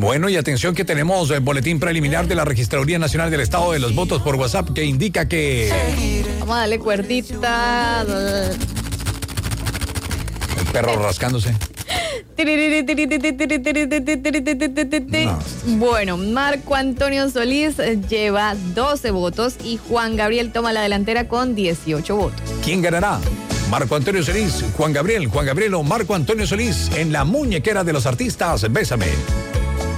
Bueno, y atención que tenemos el boletín preliminar de la Registraduría Nacional del Estado de los Votos por WhatsApp que indica que... Vamos a darle cuerdita. El perro rascándose. No. Bueno, Marco Antonio Solís lleva 12 votos y Juan Gabriel toma la delantera con 18 votos. ¿Quién ganará? Marco Antonio Solís, Juan Gabriel o Marco Antonio Solís en la muñequera de los artistas. Bésame.